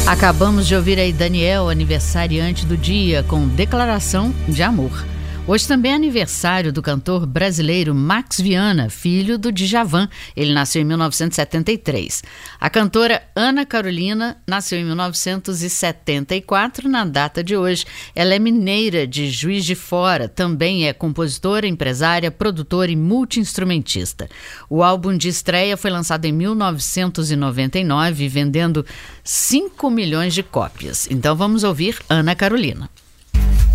Acabamos de ouvir aí Daniel, aniversariante do dia, com Declaração de Amor. Hoje também é aniversário do cantor brasileiro Max Viana, filho do Djavan. Ele nasceu em 1973. A cantora Ana Carolina nasceu em 1974, na data de hoje. Ela é mineira de Juiz de Fora, também é compositora, empresária, produtora e multi-instrumentista. O álbum de estreia foi lançado em 1999, vendendo 5 milhões de cópias. Então vamos ouvir Ana Carolina.